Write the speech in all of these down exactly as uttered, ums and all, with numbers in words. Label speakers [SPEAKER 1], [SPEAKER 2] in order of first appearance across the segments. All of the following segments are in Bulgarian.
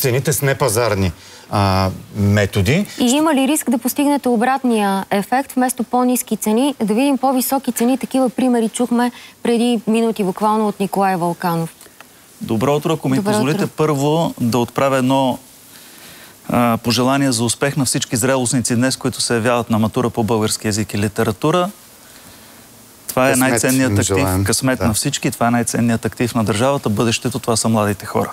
[SPEAKER 1] цените с непазарни а, методи.
[SPEAKER 2] И има ли риск да постигнете обратния ефект, вместо по-ниски цени, да видим по-високи цени? Такива примери чухме преди минути буквално от Николай Вълканов.
[SPEAKER 3] Добро утро, ако ми
[SPEAKER 2] Добро
[SPEAKER 3] позволите
[SPEAKER 2] утро.
[SPEAKER 3] първо да отправя едно а, пожелание за успех на всички зрелостници днес, които се явяват на матура по български език и литература. Това е най-ценният актив, късмет да. на всички, това е най-ценният актив на държавата, бъдещето, това са младите хора.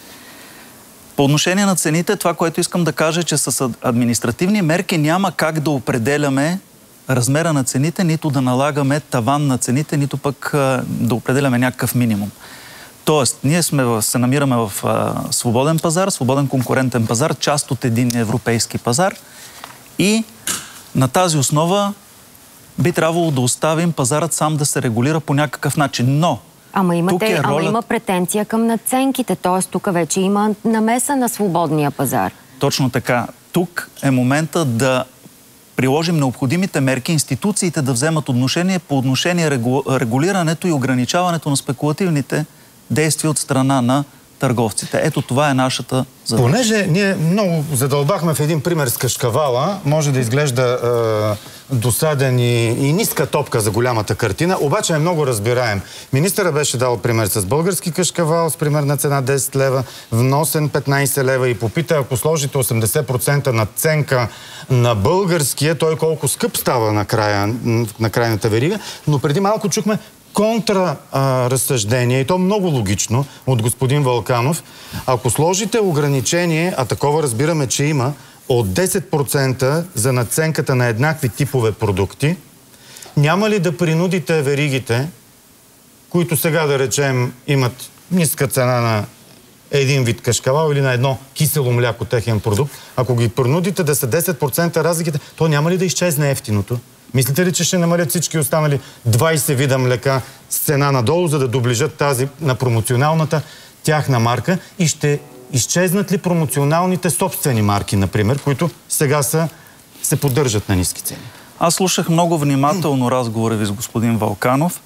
[SPEAKER 3] По отношение на цените, това, което искам да кажа, е, че с административни мерки няма как да определяме размера на цените, нито да налагаме таван на цените, нито пък а, да определяме някакъв минимум. Тоест, ние сме в, се намираме в а, свободен пазар, свободен конкурентен пазар, част от един европейски пазар и на тази основа би трябвало да оставим пазарът сам да се регулира по някакъв начин. Но
[SPEAKER 2] Ама, имате,
[SPEAKER 3] е
[SPEAKER 2] ама
[SPEAKER 3] ролят...
[SPEAKER 2] има претенция към надценките, т.е. тук вече има намеса на свободния пазар.
[SPEAKER 3] Точно така. Тук е момента да приложим необходимите мерки, институциите да вземат отношение по отношение регу... регулирането и ограничаването на спекулативните действия от страна на търговците. Ето това е нашата задача.
[SPEAKER 1] Понеже ние много задълбахме в един пример с кашкавала, може да изглежда е, досаден и, и ниска топка за голямата картина, обаче е много разбираем. Министърът беше дал пример с български кашкавал с примерна цена десет лева, вносен петнайсет лева и попита, ако сложите осемдесет процента надценка на българския, той колко скъп става на, края, на крайната верига, но преди малко чухме контраразсъждение, и то много логично, от господин Вълканов. Ако сложите ограничение, а такова разбираме, че има, от десет процента за надценката на еднакви типове продукти, няма ли да принудите веригите, които сега, да речем, имат ниска цена на един вид кашкавал или на едно кисело мляко техен продукт, ако ги принудите да са десет процента разликите, то няма ли да изчезне ефтиното? Мислите ли, че ще намалят всички останали двайсет вида млека с цена надолу, за да доближат тази на промоционалната тяхна марка? И ще изчезнат ли промоционалните собствени марки, например, които сега са, се поддържат на ниски цени?
[SPEAKER 3] Аз слушах много внимателно разговора ви с господин Вълканов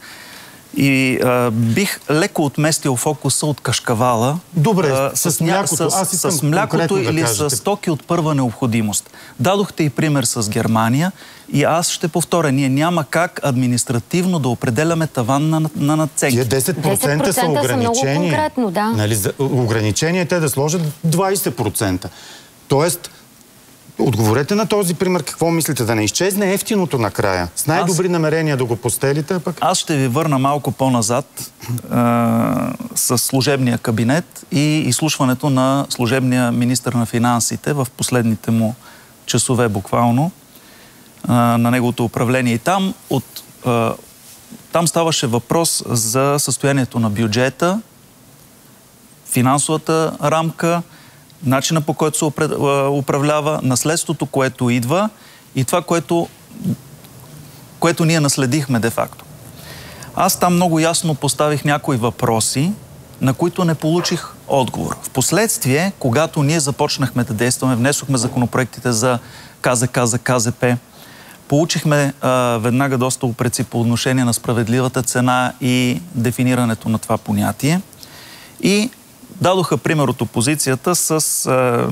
[SPEAKER 3] и а, бих леко отместил фокуса от кашкавала.
[SPEAKER 1] Добре,
[SPEAKER 3] а,
[SPEAKER 1] с, с млякото.
[SPEAKER 3] С,
[SPEAKER 1] Аз искам
[SPEAKER 3] с млякото
[SPEAKER 1] да
[SPEAKER 3] или
[SPEAKER 1] кажете.
[SPEAKER 3] с стоки от първа необходимост. Дадохте и пример с Германия и аз ще повторя, ние няма как административно да определяме таван на, на надценки.
[SPEAKER 1] Тия десет процента са ограничени.
[SPEAKER 2] Са много конкретно, да.
[SPEAKER 1] Нали, за, ограничение е те да сложат двайсет процента. Тоест, отговорете на този пример, какво мислите? Да не изчезне ефтиното накрая? С най-добри аз... намерения да го постелите, а пък...
[SPEAKER 3] Аз ще ви върна малко по-назад с служебния кабинет и изслушването на служебния министър на финансите в последните му часове буквално а, на неговото управление. И там, от, а, там ставаше въпрос за състоянието на бюджета, финансовата рамка, начина, по който се управлява, наследството, което идва и това, което, което ние наследихме де-факто. Аз там много ясно поставих някои въпроси, на които не получих отговор. Впоследствие, когато ние започнахме да действаме, внесохме законопроектите за КЗК, за КЗП, получихме а, веднага доста упреци по отношение на справедливата цена и дефинирането на това понятие. И дадоха пример от опозицията с а,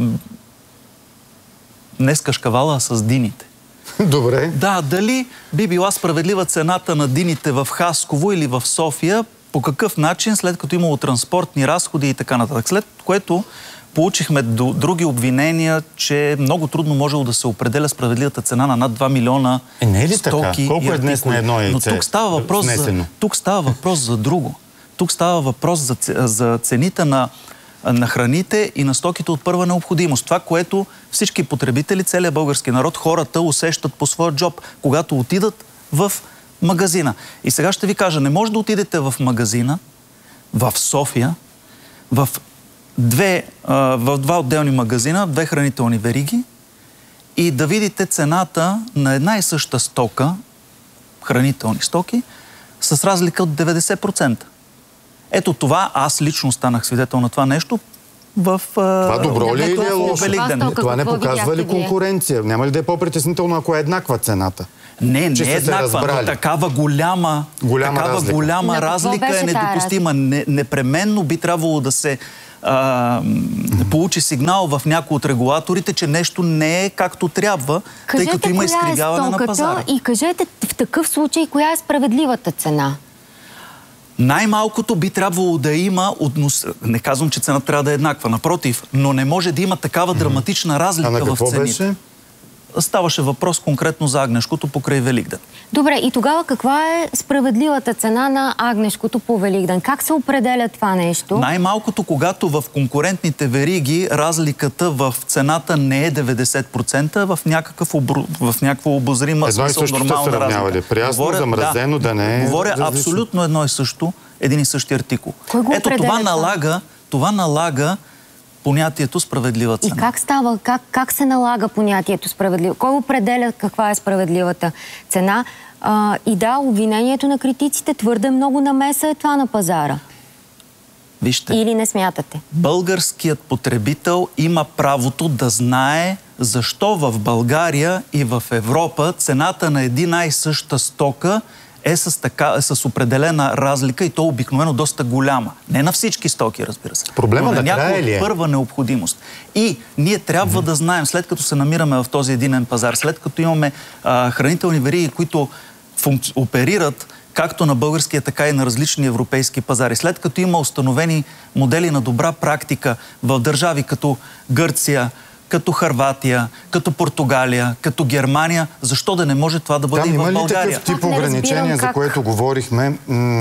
[SPEAKER 3] не с кашкавала, а с дините.
[SPEAKER 1] Добре.
[SPEAKER 3] Да, дали би била справедлива цената на дините в Хасково или в София, по какъв начин, след като имало транспортни разходи и така нататък. След което получихме други обвинения, че много трудно можело да се определя справедливата цена на над два милиона
[SPEAKER 1] е, не е ли
[SPEAKER 3] стоки.
[SPEAKER 1] Така? Колко е днес на едно яйце?
[SPEAKER 3] Но тук става въпрос, за, тук става въпрос за друго. Тук става въпрос за, за цените на, на храните и на стоките от първа необходимост. Това, което всички потребители, целият български народ, хората усещат по своя джоб, когато отидат в магазина. И сега ще ви кажа, не може да отидете в магазина, в София, в, две, в два отделни магазина, две хранителни вериги и да видите цената на една и съща стока, хранителни стоки, с разлика от деветдесет процента. Ето това, аз лично станах свидетел на това нещо в
[SPEAKER 1] Това добро ли е или е лошо?
[SPEAKER 2] Това,
[SPEAKER 1] това не показва ли конкуренция? Няма ли да е по-притеснително, ако е еднаква цената?
[SPEAKER 3] Не, не е еднаква, но такава голяма,
[SPEAKER 1] голяма
[SPEAKER 3] такава
[SPEAKER 1] разлика,
[SPEAKER 3] голяма разлика е недопустима. Не, непременно би трябвало да се а, получи сигнал в някои от регулаторите, че нещо не е както трябва,
[SPEAKER 2] кажете,
[SPEAKER 3] тъй като има изкривяване
[SPEAKER 2] е
[SPEAKER 3] на пазара.
[SPEAKER 2] И кажете в такъв случай, коя е справедливата цена?
[SPEAKER 3] Най-малкото би трябвало да има, относ... не казвам, че цената трябва да е еднаква, напротив, но не може да има такава драматична разлика
[SPEAKER 1] а
[SPEAKER 3] в цените.
[SPEAKER 1] Беше?
[SPEAKER 3] Ставаше въпрос конкретно за агнешкото покрай Великден.
[SPEAKER 2] Добре, и тогава каква е справедливата цена на агнешкото по Великден? Как се определя това нещо?
[SPEAKER 3] Най-малкото, когато в конкурентните вериги разликата в цената не е деветдесет процента, а в, някакъв обр... в някаква обозрима
[SPEAKER 1] едно и също нормална сте разлика. Прясно, замразено, да, да не е
[SPEAKER 3] Говоря
[SPEAKER 1] различно.
[SPEAKER 3] Абсолютно едно и също, един и същи артикул. Ето това налага, това налага понятието справедлива цена.
[SPEAKER 2] И как става? Как, как се налага понятието справедлива? Кой определя каква е справедливата цена? А, и да, обвинението на критиците твърде много намеса е това на пазара.
[SPEAKER 3] Вижте.
[SPEAKER 2] Или не смятате?
[SPEAKER 3] Българският потребител има правото да знае защо в България и в Европа цената на една и съща стока е с, така, е с определена разлика и то обикновено доста голяма. Не на всички стоки, разбира се.
[SPEAKER 1] Проблема
[SPEAKER 3] на
[SPEAKER 1] някаква
[SPEAKER 3] е първа необходимост. И ние трябва mm-hmm. да знаем, след като се намираме в този единен пазар, след като имаме а, хранителни вериги, които функци... оперират както на българския, така и на различни европейски пазари, след като има установени модели на добра практика в държави като Гърция, като Хърватия, като Португалия, като Германия, защо да не може това да бъде
[SPEAKER 1] там
[SPEAKER 3] и в България?
[SPEAKER 1] Има ли такъв тип ограничения, за което говорихме,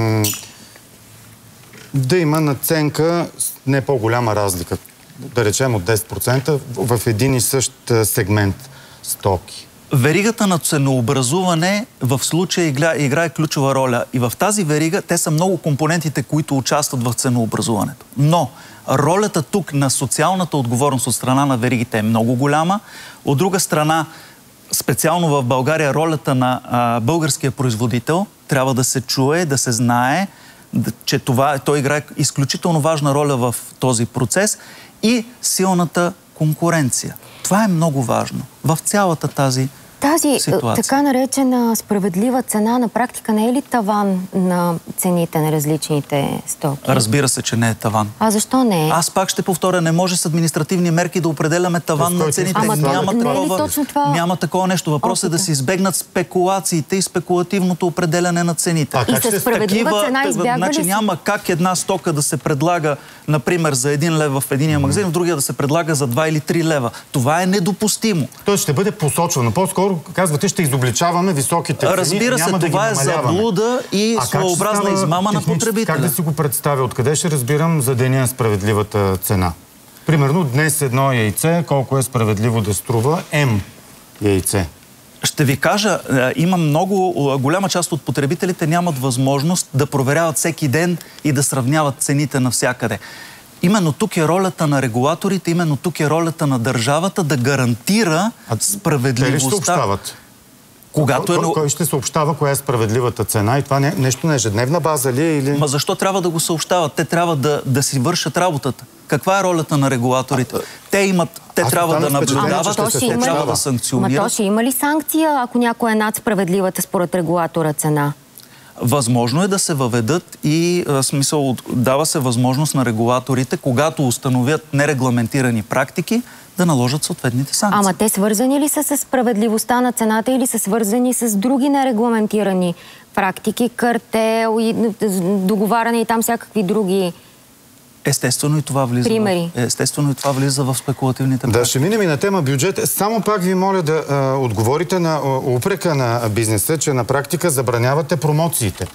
[SPEAKER 1] да има надценка с не по-голяма разлика, да речем от десет процента в един и същ сегмент стоки?
[SPEAKER 3] Веригата на ценообразуване в случая игра, играе ключова роля. И в тази верига те са много компонентите, които участват в ценообразуването. Но ролята тук на социалната отговорност от страна на веригите е много голяма. От друга страна, специално в България, ролята на а, българския производител трябва да се чуе, да се знае, да, че това, той играе изключително важна роля в този процес и силната конкуренция. Това е много важно в цялата тази
[SPEAKER 2] Тази
[SPEAKER 3] ситуация.
[SPEAKER 2] Така наречена справедлива цена на практика не е ли таван на цените на различните стоки?
[SPEAKER 3] Разбира се, че не е таван.
[SPEAKER 2] А защо не е?
[SPEAKER 3] Аз пак ще повторя, не може с административни мерки да определяме таван на цените.
[SPEAKER 2] Ама
[SPEAKER 3] няма,
[SPEAKER 2] не
[SPEAKER 3] такова,
[SPEAKER 2] е точно това...
[SPEAKER 3] няма такова нещо. Въпрос е да се избегнат спекулациите и спекулативното определяне на цените.
[SPEAKER 2] А, и със справедлива такива, цена избягва
[SPEAKER 3] значи,
[SPEAKER 2] ли си?
[SPEAKER 3] Няма как една стока да се предлага, например, за един лев в единия магазин, в другия да се предлага за два или три лева. Това е недопустимо.
[SPEAKER 1] Тоест ще бъде посочвано. По-скоро казвате, ще изобличаваме високите цени.
[SPEAKER 3] Разбира се,
[SPEAKER 1] няма
[SPEAKER 3] това
[SPEAKER 1] да
[SPEAKER 3] е заблуда и своеобразна измама на потребителя.
[SPEAKER 1] Как да си го представя? Откъде ще разбирам за деня справедливата цена? Примерно днес едно яйце, колко е справедливо да струва М яйце?
[SPEAKER 3] Ще ви кажа, има много, голяма част от потребителите нямат възможност да проверяват всеки ден и да сравняват цените навсякъде. Именно тук е ролята на регулаторите, именно тук е ролята на държавата да гарантира справедливостта.
[SPEAKER 1] Те ли ще съобщават?
[SPEAKER 3] Когато
[SPEAKER 1] кой,
[SPEAKER 3] е...
[SPEAKER 1] кой ще съобщава коя е справедливата цена? И това не, нещо на ежедневна база ли е? Или...
[SPEAKER 3] Ма защо трябва да го съобщават? Те трябва да, да си вършат работата. Каква е ролята на регулаторите? А, те имат, те трябва да наблюдават, те трябва да санкционират.
[SPEAKER 2] Ма то ще има ли санкция, ако някой е над справедливата според регулатора цена?
[SPEAKER 3] Възможно е да се въведат и в смисъл дава се възможност на регулаторите, когато установят нерегламентирани практики, да наложат съответните санкции.
[SPEAKER 2] Ама те свързани ли са с справедливостта на цената или са свързани с други нерегламентирани практики, картел, и договаряне и там всякакви други
[SPEAKER 3] Естествено и това влиза.
[SPEAKER 2] Примери.
[SPEAKER 3] В, естествено и това влиза в спекулативните практики.
[SPEAKER 1] Да, ще минем и на тема бюджет. Само пак ви моля да а, отговорите на упрека на бизнеса, че на практика забранявате промоциите.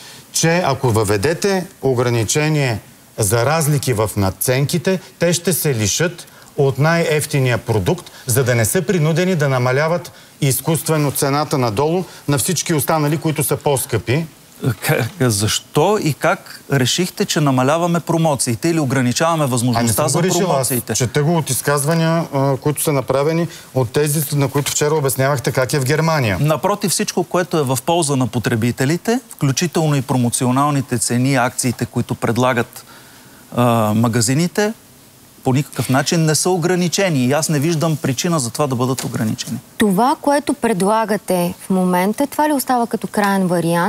[SPEAKER 1] Че ако въведете ограничение за разлики в надценките, те ще се лишат от най-евтиния продукт, за да не са принудени да намаляват изкуствено цената надолу на всички останали, които са по-скъпи.
[SPEAKER 3] Защо и как решихте, че намаляваме промоциите или ограничаваме възможността за промоциите?
[SPEAKER 1] Аз чета го от изказвания, които са направени от тези, на които вчера обяснявахте как е в Германия.
[SPEAKER 3] Напротив, всичко, което е в полза на потребителите, включително и промоционалните цени, акциите, които предлагат а, магазините, по никакъв начин не са ограничени. И аз не виждам причина за това да бъдат ограничени.
[SPEAKER 2] Това, което предлагате в момента, това ли остава като краен вариант?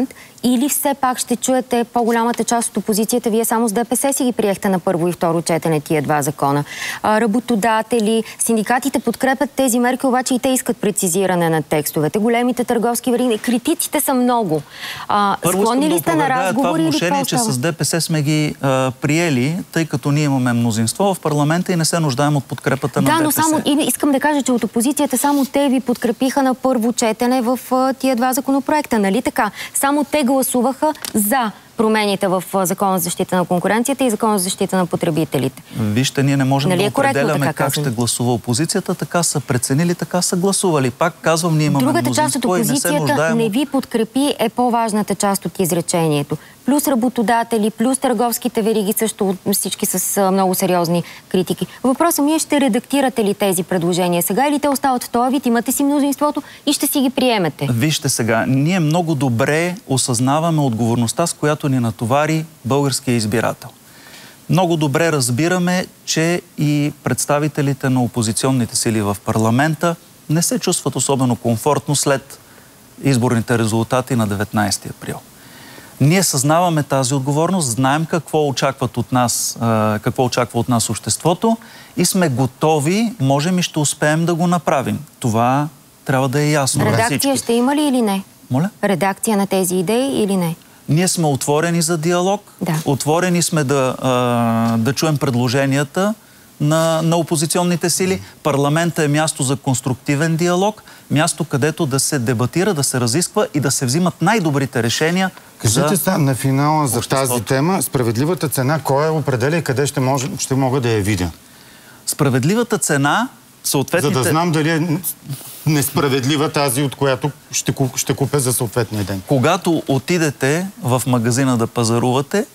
[SPEAKER 2] Или все пак ще чуете по-голямата част от опозицията, вие само с ДПС си ги приехте на първо и второ четене тия два закона. А, работодатели, синдикатите подкрепят тези мерки, обаче и те искат прецизиране на текстовете. Големите търговски вериги, критиците са много. А, склонни ли сте на разговори или
[SPEAKER 3] какво че с ДПС сме ги а, приели, тъй като ние имаме мнозинство в парламента и не се нуждаем от подкрепата на
[SPEAKER 2] да,
[SPEAKER 3] ДПС.
[SPEAKER 2] Да, но само искам да кажа, че от опозицията само те ви подкрепиха на първо четене в а, тия два законопроекта, нали така? Само те гласуваха за промените в Закона за защита на конкуренцията и Закона за защита на потребителите.
[SPEAKER 3] Вижте, ние не можем
[SPEAKER 2] нали
[SPEAKER 3] да
[SPEAKER 2] е
[SPEAKER 3] определяме как казвам? ще гласува опозицията, така са преценили, така са гласували. Пак казвам, ние имаме
[SPEAKER 2] Другата част от опозицията не, не ви подкрепи е по-важната част от изречението. Плюс работодатели, плюс търговските вериги, също всички с а, много сериозни критики. Въпросът ми е, ще редактирате ли тези предложения сега или те остават в този вид, имате си мнозинството и ще си ги приемете?
[SPEAKER 3] Вижте сега, ние много добре осъзнаваме отговорността, с която ни натовари българския избирател. Много добре разбираме, че и представителите на опозиционните сили в парламента не се чувстват особено комфортно след изборните резултати на деветнайсети април. Ние съзнаваме тази отговорност, знаем какво очакват от нас, какво очаква от нас обществото и сме готови, можем и ще успеем да го направим. Това трябва да е ясно.
[SPEAKER 2] Редакция ще има ли или не?
[SPEAKER 3] Моля?
[SPEAKER 2] Редакция на тези идеи или не?
[SPEAKER 3] Ние сме отворени за диалог,
[SPEAKER 2] да.
[SPEAKER 3] Отворени сме да, да чуем предложенията на, на опозиционните сили. Парламентът е място за конструктивен диалог, място, където да се дебатира, да се разисква и да се взимат най-добрите решения.
[SPEAKER 1] Кажете сега на финала за тази тема, справедливата цена, кой я определя и къде ще, може, ще мога да я видя?
[SPEAKER 3] Справедливата цена, съответните...
[SPEAKER 1] За да знам дали е несправедлива тази, от която ще, ще купя за съответния ден.
[SPEAKER 3] Когато отидете в магазина да пазарувате,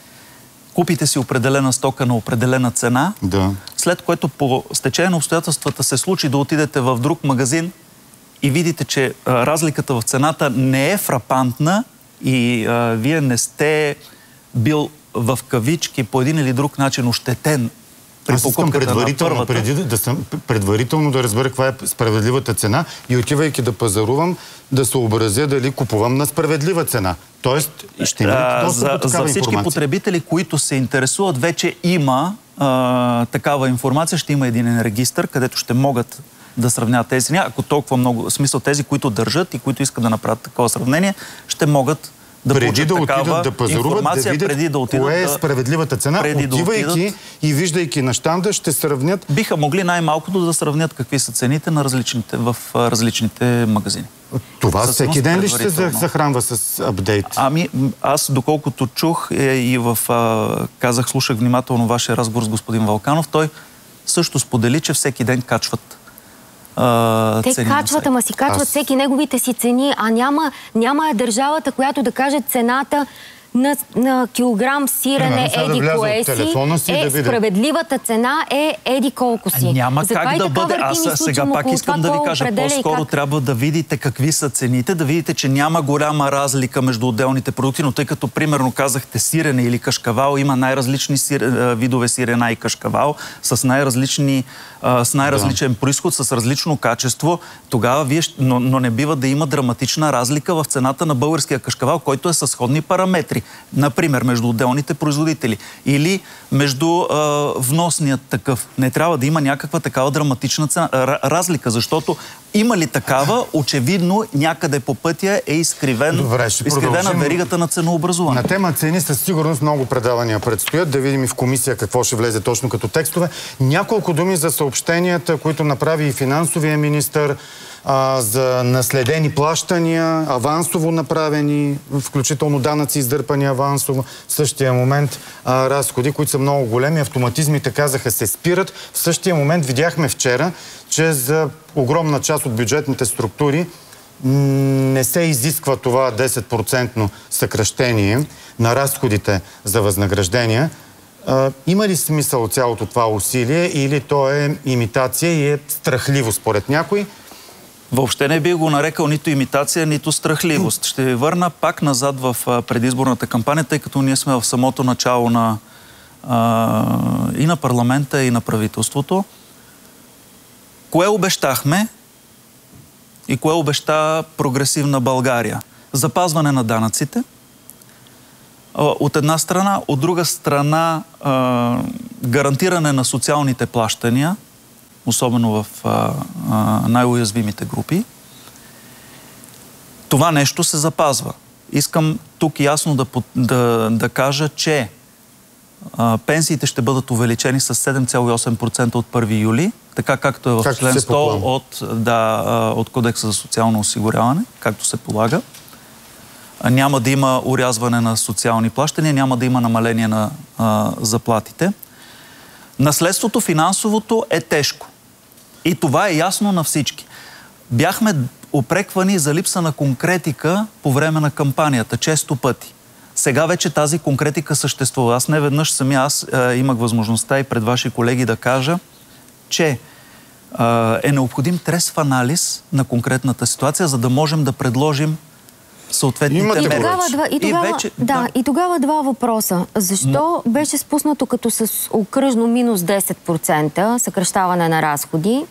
[SPEAKER 3] купите си определена стока на определена цена,
[SPEAKER 1] да. След
[SPEAKER 3] което по стечение на обстоятелствата се случи да отидете в друг магазин и видите, че а, разликата в цената не е фрапантна и а, вие не сте бил в кавички по един или друг начин ощетен при
[SPEAKER 1] Аз искам предварително, преди да, да съм, предварително да разбера каква е справедливата цена и отивайки да пазарувам, да съобразя дали купувам на справедлива цена. Тоест, ще има доста
[SPEAKER 3] за,
[SPEAKER 1] такава
[SPEAKER 3] за всички
[SPEAKER 1] информация.
[SPEAKER 3] потребители, които се интересуват, вече има а, такава информация, ще има един регистър, където ще могат да сравняват тези цени. Ако толкова много, в смисъл тези, които държат и които искат да направят такова сравнение, ще могат да
[SPEAKER 1] преди да отидат да пазаруват, да видят преди да отидат, кое е справедливата цена, отивайки да и виждайки на щанда, ще сравнят...
[SPEAKER 3] Биха могли най-малкото да сравнят какви са цените на различните, в различните магазини.
[SPEAKER 1] Това със всеки ден ли ще се захранва с апдейт?
[SPEAKER 3] Ами, аз доколкото чух е, и в... А, казах, слушах внимателно вашия разговор с господин Вълканов, той също сподели, че всеки ден качват Uh,
[SPEAKER 2] Те качват, ама си качват Аз... всеки неговите си цени, а няма, няма е държавата, която да каже цената на, на килограм сирене еди
[SPEAKER 1] да
[SPEAKER 2] кое си, е да справедливата цена е еди колко си.
[SPEAKER 3] Няма За как да бъде. Аз сега пак искам да ви кажа, по-скоро как... трябва да видите какви са цените, да видите, че няма голяма разлика между отделните продукти, но тъй като примерно казахте сирене или кашкавал, има най-различни сир... видове сирена и кашкавал, с най-различни с най-различен да. произход, с различно качество, тогава вие, но, но не бива да има драматична разлика в цената на българския кашкавал, който е със сходни параметри. Например, между отделните производители или между а, вносният такъв. Не трябва да има някаква такава драматична цена, разлика, защото има ли такава, очевидно някъде по пътя е изкривен, Добре, изкривена веригата на ценообразуване.
[SPEAKER 1] На тема цени със сигурност много предавания предстоят. Да видим и в комисия какво ще влезе точно като текстове. Няколко думи за съобщенията, които направи и финансовия министър, а, за наследени плащания, авансово направени, включително данъци издърпани авансово. В същия момент а, разходи, които са много големи, автоматизмите казаха се спират. В същия момент видяхме вчера, че за огромна част от бюджетните структури не се изисква това десет процентно съкращение на разходите за възнаграждения. А, има ли смисъл цялото това усилие или то е имитация и е страхливо според някой?
[SPEAKER 3] Въобще не би го нарекал нито имитация, нито страхливост. Ще ви върна пак назад в предизборната кампания, тъй като ние сме в самото начало на, а, и на парламента, и на правителството. Кое обещахме и кое обеща прогресивна България? Запазване на данъците, от една страна. От друга страна, а, гарантиране на социалните плащания, особено в а, а, най-уязвимите групи. Това нещо се запазва. Искам тук ясно да, да, да кажа, че а, пенсиите ще бъдат увеличени с седем цяло и осем процента от първи юли, така както е в член сто от, да, от Кодекса за социално осигуряване, както се полага. Няма да има урязване на социални плащания, няма да има намаление на а, заплатите. Наследството финансовото е тежко. И това е ясно на всички. Бяхме упреквани за липса на конкретика по време на кампанията, често пъти. Сега вече тази конкретика съществува. Аз не веднъж самия аз а, имах възможността и пред ваши колеги да кажа, че а, е необходим трезв анализ на конкретната ситуация, за да можем да предложим съответните мерки.
[SPEAKER 2] И тогава, два, и, тогава, и, вече, да, да. и тогава два въпроса. Защо Но... беше спуснато като с окръжно минус десет процента съкращаване на разходи?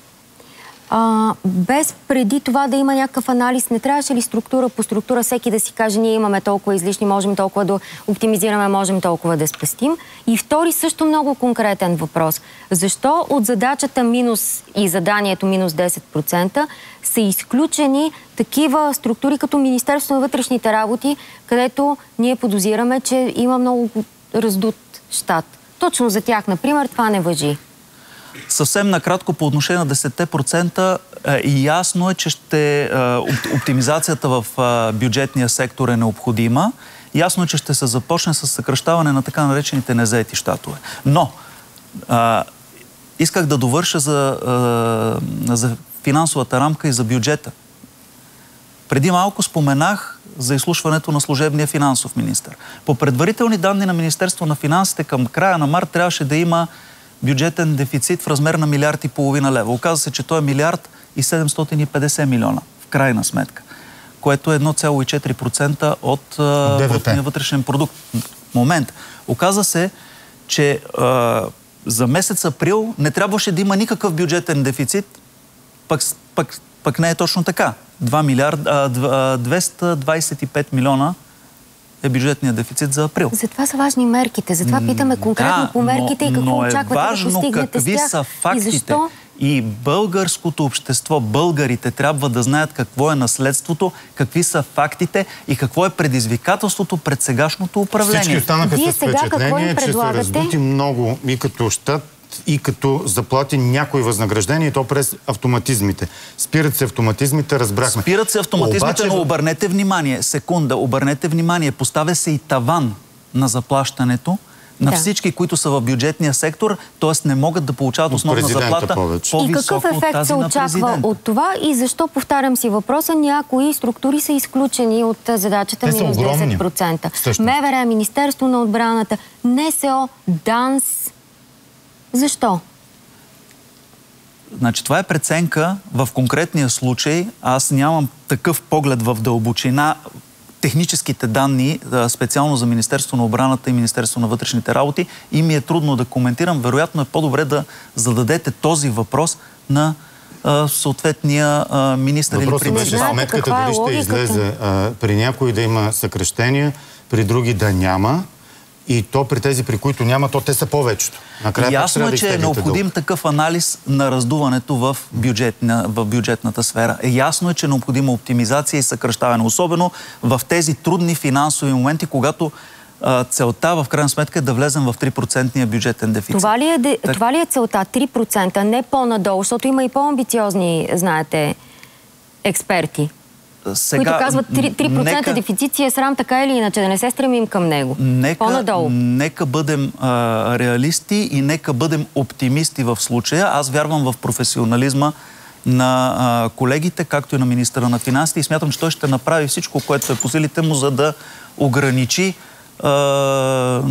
[SPEAKER 2] А, без преди това да има някакъв анализ, не трябваше ли структура по структура всеки да си каже, ние имаме толкова излишни, можем толкова да оптимизираме, можем толкова да спестим? И втори също много конкретен въпрос. Защо от задачата минус и заданието минус десет процента са изключени такива структури като Министерство на вътрешните работи, където ние подозираме, че има много раздут щат? Точно за тях, например, това не важи.
[SPEAKER 3] Съвсем накратко по отношение на десетте процента е, ясно е, че ще, е, оптимизацията в е, бюджетния сектор е необходима. Ясно е, че ще се започне с съкращаване на така наречените незаети щатове. Но е, исках да довърша за, е, за финансовата рамка и за бюджета. Преди малко споменах за изслушването на служебния финансов министър. По предварителни данни на Министерство на финансите към края на март трябваше да има бюджетен дефицит в размер на милиард и половина лева. Оказва се, че той е милиард и седемстотин и петдесет милиона в крайна сметка, което е едно цяло и четири процента от брутния вътрешен продукт. Момент. Оказва се, че а, за месец април не трябваше да има никакъв бюджетен дефицит, пък, пък, пък не е точно така. два милиарда, двеста двадесет и пет милиона е бюджетният дефицит за април.
[SPEAKER 2] Затова са важни мерките. Затова питаме конкретно да, по мерките но, и какво очаквате да постигнете с тях.
[SPEAKER 3] Са фактите.
[SPEAKER 2] И защо?
[SPEAKER 3] И българското общество, българите трябва да знаят какво е наследството, какви са фактите и какво е предизвикателството пред сегашното управление.
[SPEAKER 1] Всички останаха с впечатление, че са раздути много и като щат, и като заплати някои възнаграждения, и то през автоматизмите. Спират се автоматизмите, разбрахме.
[SPEAKER 3] Спират се автоматизмите, Обаче... но обърнете внимание, секунда, обърнете внимание, поставя се и таван на заплащането на да. всички, които са в бюджетния сектор, т.е. не могат да получават основна заплата по-високо.
[SPEAKER 2] И какъв ефект се очаква от това и защо, повтарям си въпроса, някои структури са изключени от задачата минус десет процента. МВР, Министерство на отбраната, НСО, ДАНС. Защо?
[SPEAKER 3] Значи, това е преценка в конкретния случай. Аз нямам такъв поглед в дълбочина. Техническите данни, специално за Министерство на отбраната и Министерство на вътрешните работи, и ми е трудно да коментирам. Вероятно е по-добре да зададете този въпрос на а, съответния а, министър или премиер.
[SPEAKER 1] Въпросът беше сметката дали ще излезе а, при някои да има съкращения, при други да няма. И то при тези, при които няма, то те са повечето.
[SPEAKER 3] Ясно е, да че е необходим дълг. такъв анализ на раздуването в, бюджетна, в бюджетната сфера. Ясно е, че е необходима оптимизация и съкращаване. Особено в тези трудни финансови моменти, когато а, целта в крайна сметка е да влезем в три процентния бюджетен дефицит.
[SPEAKER 2] Това ли е, де, так... това ли е целта? три процента, не по-надолу, защото има и по-амбициозни, знаете, експерти. Сега, които казват три процента нека, дефицит си е срам, така или иначе, да не се стремим към него.
[SPEAKER 3] Нека, нека бъдем а, реалисти и нека бъдем оптимисти в случая. Аз вярвам в професионализма на а, колегите, както и на министъра на финансите, и смятам, че той ще направи всичко, което е по силите му, за да ограничи а,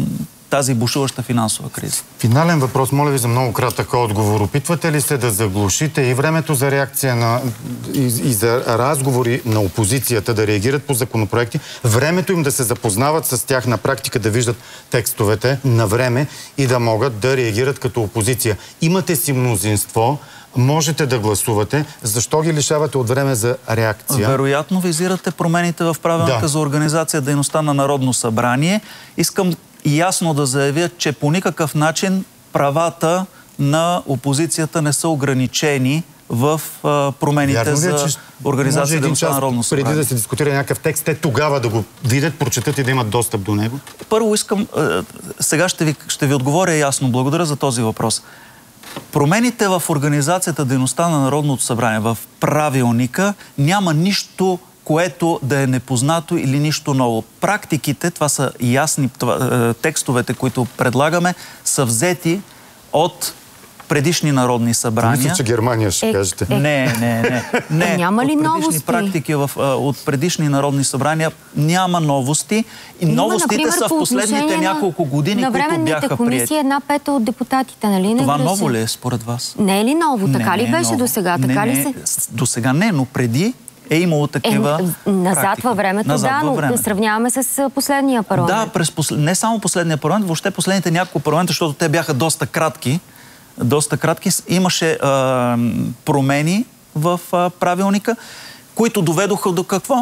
[SPEAKER 3] тази бушуваща финансова криза.
[SPEAKER 1] Финален въпрос, моля ви за много кратък отговор. Опитвате ли се да заглушите и времето за реакция на, и, и за разговори на опозицията, да реагират по законопроекти, времето им да се запознават с тях на практика, да виждат текстовете на време и да могат да реагират като опозиция? Имате си мнозинство, можете да гласувате. Защо ги лишавате от време за реакция?
[SPEAKER 3] Вероятно визирате промените в правилника да. за организация дейността на Народно събрание. Искам ясно да заявя, че по никакъв начин правата на опозицията не са ограничени в а, промените Вярно за ли, организация дейността на Народно събрание.
[SPEAKER 1] Преди да се дискутира някакъв текст, те тогава да го видят, прочетат и да имат достъп до него?
[SPEAKER 3] Първо искам, а, сега ще ви, ще ви отговоря ясно. Благодаря за този въпрос. Промените в организацията дейността на Народното събрание, в правилника, няма нищо, което да е непознато или нищо ново. Практиките, това са ясни, това, текстовете, които предлагаме, са взети от предишни народни събрания.
[SPEAKER 1] Мисля, че Германия ще
[SPEAKER 2] е,
[SPEAKER 1] кажете.
[SPEAKER 2] Е.
[SPEAKER 3] Не, не, не. не.
[SPEAKER 2] Няма ли
[SPEAKER 3] от
[SPEAKER 2] новости?
[SPEAKER 3] Практики в, от предишни народни събрания няма новости. И Има, новостите например, са в последните на, няколко години, които бяха приети.
[SPEAKER 2] На комисия една пета от депутатите, нали? Не
[SPEAKER 3] Това
[SPEAKER 2] греши.
[SPEAKER 3] Ново ли е според вас?
[SPEAKER 2] Не е ли ново? Така
[SPEAKER 3] не,
[SPEAKER 2] ли беше до сега? Така
[SPEAKER 3] не,
[SPEAKER 2] ли се?
[SPEAKER 3] До сега не, но преди е имало такива
[SPEAKER 2] е, назад практики. Във времето, назад да, но време. Да сравняваме с последния парламент.
[SPEAKER 3] Да, през посл... не само последния парламент, въобще последните няколко парламента, защото те бяха доста кратки. Доста кратки. Имаше а, промени в а, правилника, които доведоха до какво?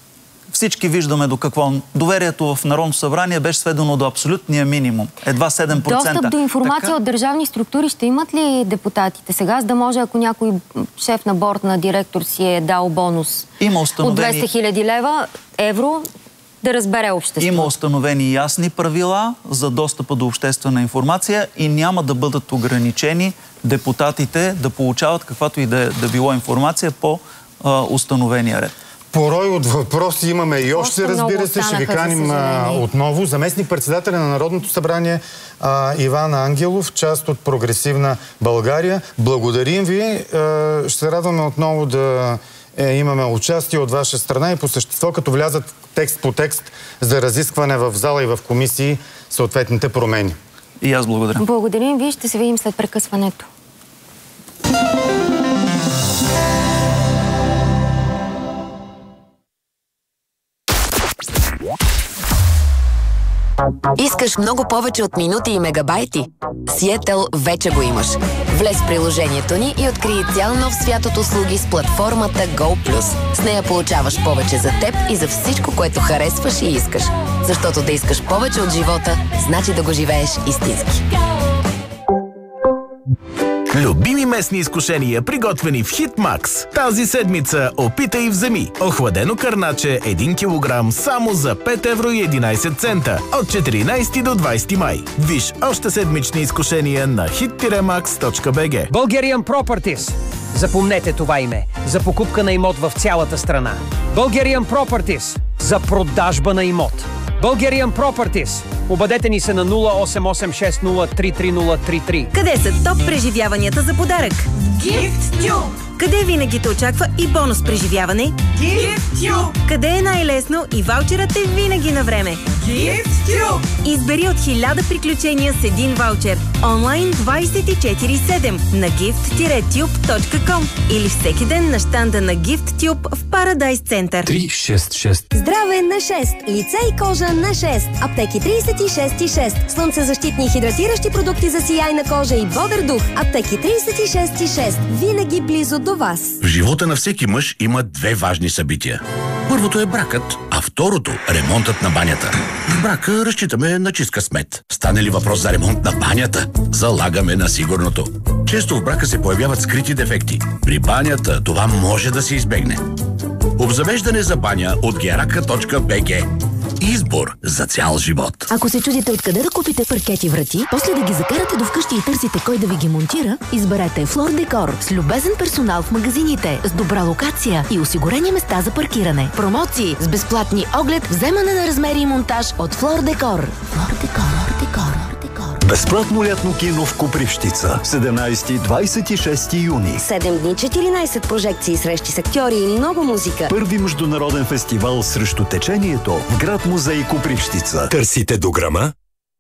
[SPEAKER 3] Всички виждаме до какво. Доверието в Народното събрание беше сведено до абсолютния минимум. Едва седем процента.
[SPEAKER 2] Достъп до информация така... от държавни структури ще имат ли депутатите сега, за да може, ако някой шеф на борд на директор си е дал бонус
[SPEAKER 3] Има установени...
[SPEAKER 2] от двеста хиляди лева, евро, да разбере обществото?
[SPEAKER 3] Има установени ясни правила за достъпа до обществена информация и няма да бъдат ограничени депутатите да получават каквато и да, е, да било информация по а, установения ред.
[SPEAKER 1] Порой от въпроси имаме и още, разбира се, ще ви каним отново. Заместник председателя на Народното събрание а, Иван Ангелов, част от Прогресивна България. Благодарим ви. А, ще се радваме отново да е, имаме участие от ваша страна и по същество, като влязат текст по текст за разискване в зала и в комисии съответните промени.
[SPEAKER 3] И аз благодаря.
[SPEAKER 2] Благодарим ви. Ще се видим след прекъсването.
[SPEAKER 4] Искаш много повече от минути и мегабайти? Сиетъл вече го имаш. Влез в приложението ни и открий цял нов свят от услуги с платформата GoPlus. С нея получаваш повече за теб и за всичко, което харесваш и искаш. Защото да искаш повече от живота, значи да го живееш истински.
[SPEAKER 5] Любими местни изкушения, приготвени в Хитмакс. Тази седмица опитай и вземи. Охладено кърначе един килограм само за пет евро и единайсет цента. От четиринайсети до двайсети май. Виж още седмични изкушения на хит макс точка би джи.
[SPEAKER 6] Bulgarian Properties. Запомнете това име. За покупка на имот в цялата страна. Bulgarian Properties. За продажба на имот. Bulgarian Properties. Обадете ни се на нула осем осем шест нула три три нула три три.
[SPEAKER 7] Къде са топ преживяванията за подарък? GiftTube! Къде винаги те очаква и бонус преживяване? GiftTube! Къде е най-лесно и ваучерът е винаги на време? GiftTube! Избери от хиляда приключения с един ваучер. Онлайн двайсет и четири седем на gift tube точка ком или всеки ден на щанда на GiftTube в Парадайс Център.
[SPEAKER 8] три шест шест.
[SPEAKER 9] Здраве на шест! Лице и кожа на шест. Аптеки трийсет и шест и шест. Слънцезащитни и хидратиращи продукти за сияйна кожа и бодър дух. Аптеки трийсет и шест и шест. Винаги близо до вас.
[SPEAKER 10] В живота на всеки мъж има две важни събития. Първото е бракът, а второто – ремонтът на банята. В брака разчитаме на чист късмет. Стане ли въпрос за ремонт на банята? Залагаме на сигурното. Често в брака се появяват скрити дефекти. При банята това може да се избегне. Обзавеждане за баня от герака точка би джи. Избор за цял живот.
[SPEAKER 9] Ако се чудите откъде да купите паркети врати, после да ги закарате до вкъщи и търсите кой да ви ги монтира, изберете Флор Декор с любезен персонал в магазините, с добра локация и осигурени места за паркиране. Промоции с безплатни оглед, вземане на размери и монтаж от Флор Декор. Флор Декор, Декор.
[SPEAKER 11] Безплатно лятно кино в Копривщица. седемнайсети до двайсет и шести юни.
[SPEAKER 9] седем дни, четиринайсет прожекции, срещи с актьори и много музика.
[SPEAKER 11] Първи международен фестивал срещу течението в град музей Копривщица.
[SPEAKER 12] Търсите дограма?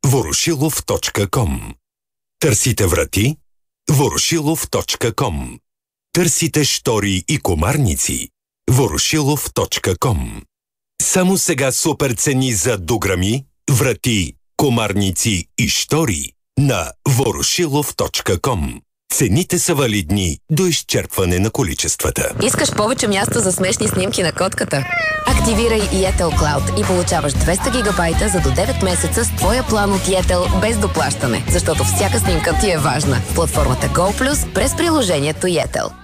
[SPEAKER 8] ворошилов точка ком. Търсите врати? ворошилов точка ком. Търсите щори и комарници? ворошилов точка ком. Само сега супер цени за дограми, врати, комарници и щори на ворошилов точка ком. Цените са валидни до изчерпване на количествата.
[SPEAKER 4] Искаш повече място за смешни снимки на котката? Активирай Yettel Cloud и получаваш двеста гигабайта за до девет месеца с твоя план от Yettel без доплащане, защото всяка снимка ти е важна. В платформата GoPlus през приложението Yettel.